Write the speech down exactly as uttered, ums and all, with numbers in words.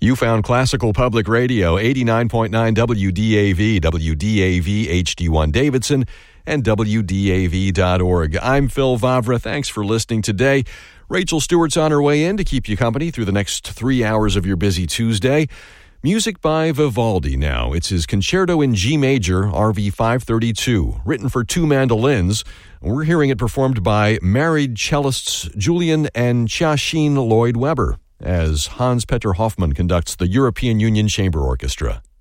You found Classical Public Radio, eighty-nine point nine W D A V, W D A V H D one Davidson, and W D A V dot org. I'm Phil Vavra. Thanks for listening today. Rachel Stewart's on her way in to keep you company through the next three hours of your busy Tuesday. Music by Vivaldi now. It's his Concerto in G Major, R V five thirty-two, written for two mandolins. We're hearing it performed by married cellists Julian and Chashin Lloyd Webber as Hans Peter Hoffmann conducts the European Union Chamber Orchestra.